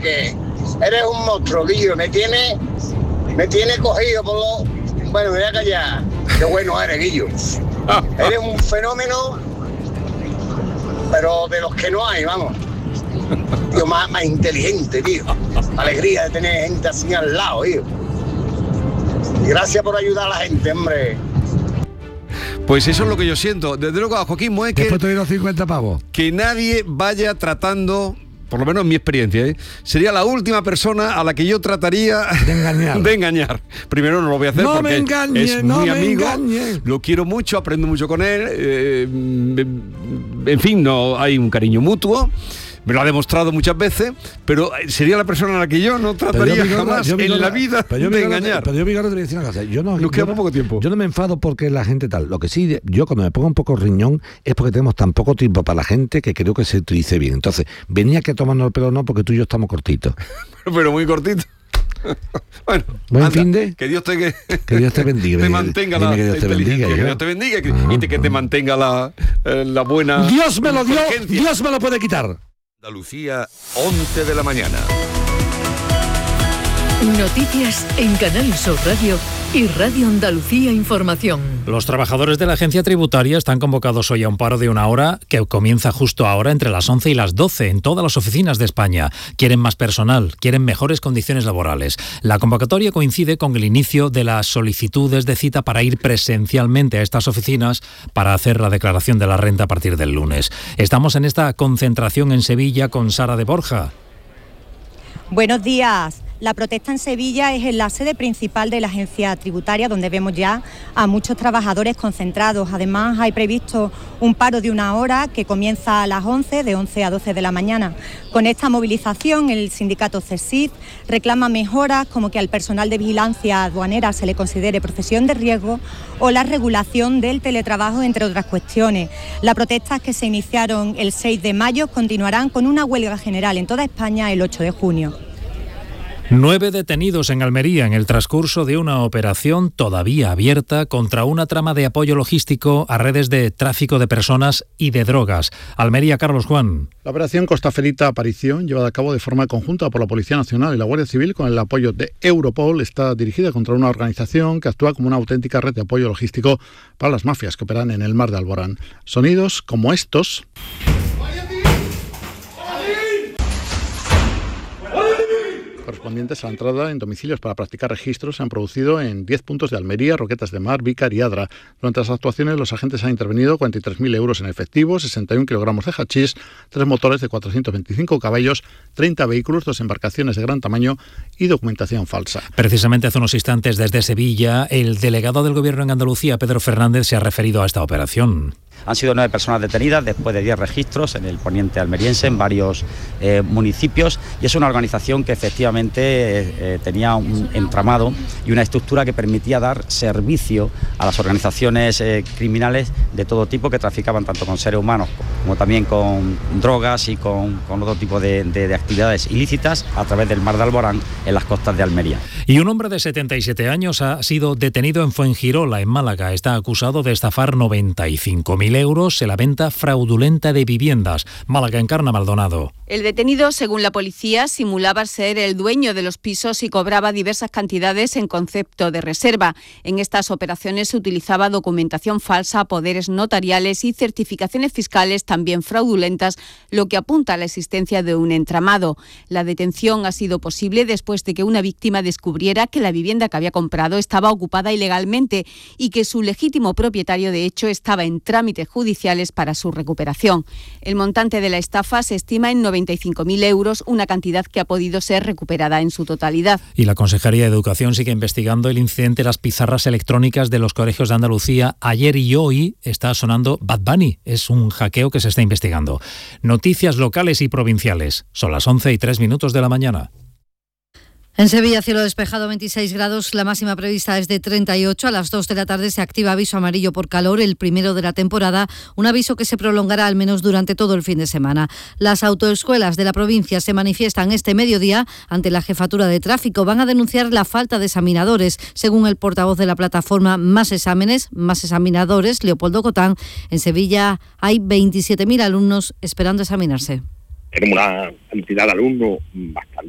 que eres un monstruo, Guillo, me tiene cogido por lo... Bueno, me voy a callar. Qué bueno eres, Guillo. Eres un fenómeno, pero de los que no hay, vamos. Tío, más inteligente, tío. Alegría de tener gente así al lado, tío. Y gracias por ayudar a la gente, hombre. Pues eso es lo que yo siento. Desde luego a Joaquín Mueque, después te dieron 50 pavos. Que nadie vaya tratando, por lo menos en mi experiencia, sería la última persona a la que yo trataría de engañar. Primero no lo voy a hacer porque es muy amigo, lo quiero mucho, aprendo mucho con él, en fin, no hay un cariño mutuo. Me lo ha demostrado muchas veces, pero sería la persona a la que yo no trataría jamás en la vida de engañar. Pero yo, Vigorra, te voy a decir una cosa. Nos queda poco tiempo. Yo no me enfado porque la gente tal. Lo que sí, yo cuando me pongo un poco riñón es porque tenemos tan poco tiempo para la gente que creo que se utilice bien. Entonces, venía que a tomarnos el pelo no, porque tú y yo estamos cortitos. Pero muy cortito. Bueno, buen fin de... Que Dios te bendiga. Te mantenga la inteligencia, que Dios te bendiga y que te mantenga la buena... Dios me lo dio, Dios me lo puede quitar. Andalucía, 11 de la mañana. Noticias en Canal Sur Radio y Radio Andalucía Información. Los trabajadores de la agencia tributaria están convocados hoy a un paro de 1 hora que comienza justo ahora entre las 11 y las 12 en todas las oficinas de España. Quieren más personal, quieren mejores condiciones laborales. La convocatoria coincide con el inicio de las solicitudes de cita para ir presencialmente a estas oficinas para hacer la declaración de la renta a partir del lunes. Estamos en esta concentración en Sevilla con Sara de Borja. Buenos días. La protesta en Sevilla es en la sede principal de la agencia tributaria, donde vemos ya a muchos trabajadores concentrados. Además, hay previsto un paro de 1 hora que comienza a las 11, de 11 a 12 de la mañana. Con esta movilización, el sindicato CESIF reclama mejoras como que al personal de vigilancia aduanera se le considere profesión de riesgo o la regulación del teletrabajo, entre otras cuestiones. Las protestas que se iniciaron el 6 de mayo continuarán con una huelga general en toda España el 8 de junio. 9 detenidos en Almería en el transcurso de una operación todavía abierta contra una trama de apoyo logístico a redes de tráfico de personas y de drogas. Almería, Carlos Juan. La operación Costaferita Aparición, llevada a cabo de forma conjunta por la Policía Nacional y la Guardia Civil con el apoyo de Europol, está dirigida contra una organización que actúa como una auténtica red de apoyo logístico para las mafias que operan en el mar de Alborán. Sonidos como estos correspondientes a la entrada en domicilios para practicar registros se han producido en 10 puntos de Almería, Roquetas de Mar, Vícar y Adra. Durante las actuaciones los agentes han intervenido 43.000 euros en efectivo, 61 kilogramos de hachís, 3 motores de 425 caballos, 30 vehículos, 2 embarcaciones de gran tamaño y documentación falsa. Precisamente hace unos instantes desde Sevilla, el delegado del Gobierno en Andalucía, Pedro Fernández, se ha referido a esta operación. Han sido 9 personas detenidas después de 10 registros en el poniente almeriense, en varios municipios, y es una organización que efectivamente tenía un entramado y una estructura que permitía dar servicio a las organizaciones criminales de todo tipo que traficaban tanto con seres humanos como también con drogas y con otro tipo de actividades ilícitas a través del mar de Alborán en las costas de Almería. Y un hombre de 77 años ha sido detenido en Fuengirola, en Málaga. Está acusado de estafar 95.000 euros en la venta fraudulenta de viviendas. Málaga, Encarna Maldonado. El detenido, según la policía, simulaba ser el dueño de los pisos y cobraba diversas cantidades en concepto de reserva. En estas operaciones se utilizaba documentación falsa, poderes notariales y certificaciones fiscales también fraudulentas, lo que apunta a la existencia de un entramado. La detención ha sido posible después de que una víctima descubriera que la vivienda que había comprado estaba ocupada ilegalmente y que su legítimo propietario, de hecho, estaba en trámites judiciales para su recuperación. El montante de la estafa se estima en 95.000 euros, una cantidad que ha podido ser recuperada en su totalidad. Y la Consejería de Educación sigue investigando el incidente de las pizarras electrónicas de los colegios de Andalucía. Ayer y hoy está sonando Bad Bunny. Es un hackeo que se está investigando. Noticias locales y provinciales. Son las 11:03 de la mañana. En Sevilla, cielo despejado, 26 grados, la máxima prevista es de 38. A las 2 de la tarde se activa aviso amarillo por calor, el primero de la temporada, un aviso que se prolongará al menos durante todo el fin de semana. Las autoescuelas de la provincia se manifiestan este mediodía ante la Jefatura de Tráfico. Van a denunciar la falta de examinadores. Según el portavoz de la plataforma Más Exámenes, Más Examinadores, Leopoldo Cotán, en Sevilla hay 27.000 alumnos esperando examinarse. Tenemos una cantidad de alumnos bastante